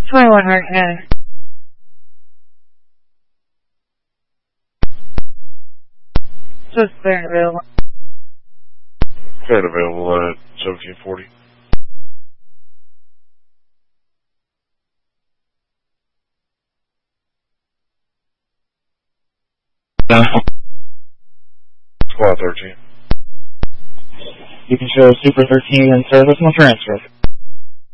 21 right. Just clearing available. Clearing available at 1740. Squad 13. You can show Super 13 in service and transfer.